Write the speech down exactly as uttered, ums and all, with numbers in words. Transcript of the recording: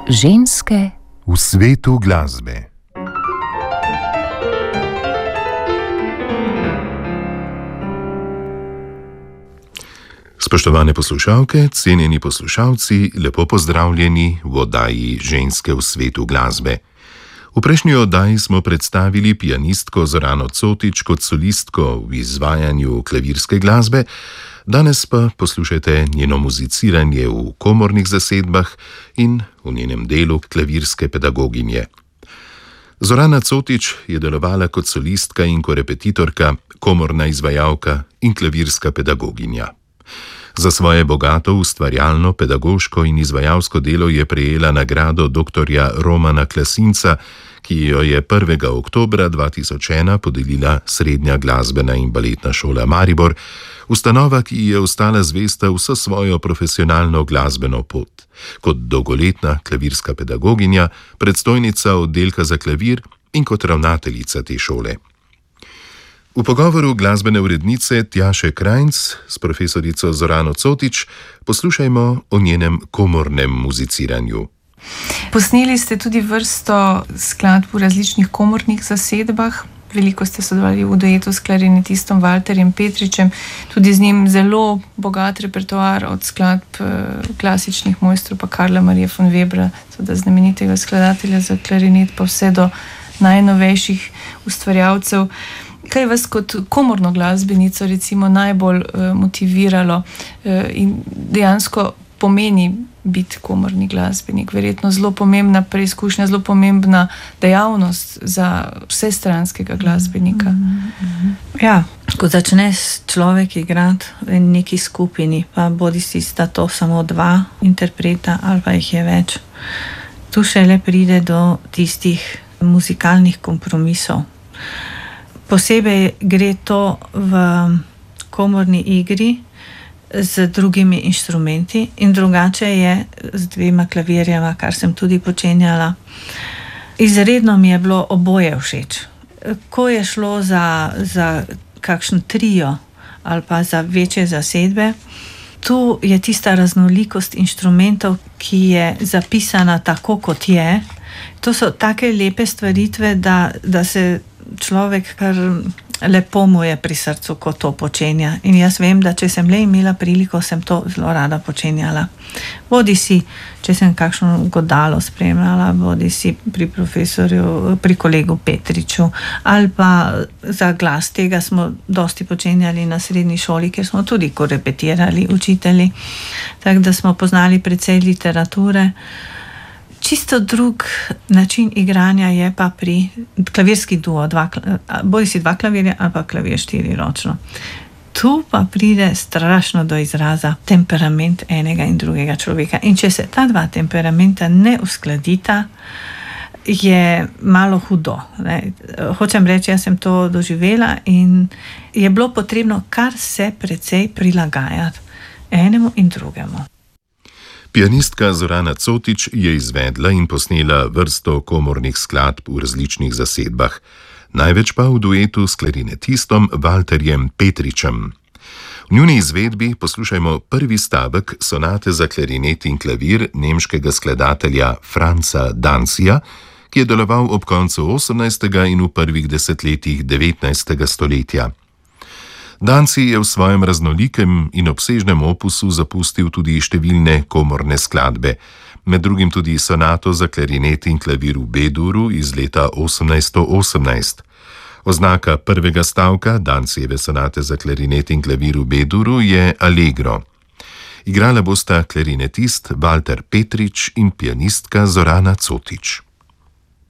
Ženske v svetu glasbe. Spoštovane poslušalke, cenjeni poslušalci, lepo pozdravljeni v oddaji Ženske v svetu glasbe. V prejšnji oddaji smo predstavili pianistko Zorano Cotič kot solistko v izvajanju klavirske glasbe, danes pa poslušajte njeno muziciranje v komornih zasedbah in v njenem delu klavirske pedagoginje. Zorana Cotič je delovala kot solistka in korepetitorka, komorna izvajalka in klavirska pedagoginja. Za svoje bogato, ustvarjalno, pedagoško in izvajalsko delo je prejela nagrado doktorja Romana Klasinca, ki jo je prvega oktobra dva tisoč ena podelila Srednja glasbena in baletna šola Maribor, ustanova, ki je ostala zvesta vso svojo profesionalno glasbeno pot, kot dolgoletna klavirska pedagoginja, predstojnica oddelka za klavir in kot ravnateljica te šole. V pogovoru glasbene urednice Tjaše Krajnc s profesorico Zorano Cotič poslušajmo o njenem komornem muziciranju. Posneli ste tudi vrsto skladb v različnih komornih zasedbah. Veliko ste sodelovali v duetu s klarinetistom Valterjem Petričem, tudi z njim zelo bogat repertoar od skladb klasičnih mojstrov, pa Karla Marija von Webra, tudi znamenitega skladatelja za klarinet, pa vse do najnovejših ustvarjalcev. Kaj vas kot komorno glasbenico recimo najbolj uh, motiviralo uh, in dejansko pomeni biti komorni glasbenik? Verjetno zelo pomembna preizkušnja, zelo pomembna dejavnost za vsestranskega glasbenika. Ja, ko začne človek igrati v neki skupini, pa bodi si sta to samo dva interpreta ali pa jih je več, tu šele pride do tistih muzikalnih kompromisov. Posebej gre to v komorni igri z drugimi inštrumenti in drugače je z dvema klavirjema, kar sem tudi počenjala. Izredno mi je bilo oboje všeč. Ko je šlo za, za kakšen trio ali pa za večje zasedbe, tu je tista raznolikost inštrumentov, ki je zapisana tako, kot je. To so take lepe stvaritve, da, da se človek kar lepo mu je pri srcu, ko to počenja. In jaz vem, da če sem le imela priliko, sem to zelo rada počenjala. Bodi si, če sem kakšno godalo spremljala, bodi si pri profesorju, pri kolegu Petriču, ali pa za glas tega smo dosti počenjali na srednji šoli, kjer smo tudi korepetirali učitelji, tako da smo poznali precej literature. Čisto drug način igranja je pa pri klavirski duo, dva, bodi si dva klavirja ali pa klavir štiriročno. Tu pa pride strašno do izraza temperament enega in drugega človeka. In če se ta dva temperamenta ne uskladita, je malo hudo. Ne? Hočem reči, jaz sem to doživela in je bilo potrebno kar se precej prilagajati enemu in drugemu. Pianistka Zorana Cotič je izvedla in posnela vrsto komornih skladb v različnih zasedbah, največ pa v duetu s klarinetistom Valterjem Petričem. V njuni izvedbi poslušajmo prvi stavek sonate za klarinet in klavir nemškega skladatelja Franza Danzija, ki je deloval ob koncu osemnajstega in v prvih desetletjih devetnajstega stoletja. Danci je v svojem raznolikem in obsežnem opusu zapustil tudi številne komorne skladbe, med drugim tudi sonato za klarinet in klavir v B-duru iz leta osemnajststo osemnajst. Oznaka prvega stavka Dancijeve sonate za klarinet in klavir v B-duru je allegro. Igrala bosta klarinetist Valter Petrič in pianistka Zorana Cotič.